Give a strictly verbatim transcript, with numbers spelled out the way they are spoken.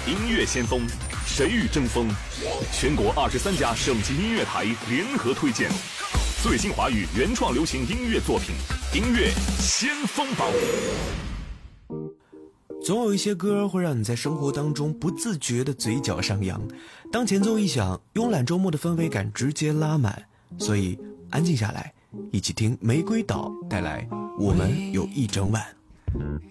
音乐先锋，谁与争锋？全国二十三家省级音乐台联合推荐最新华语原创流行音乐作品《音乐先锋榜》。 总有一些歌会让你在生活当中不自觉的嘴角上扬，当前奏一响，慵懒周末的氛围感直接拉满。所以安静下来，一起听玫瑰岛带来《我们有一整晚》。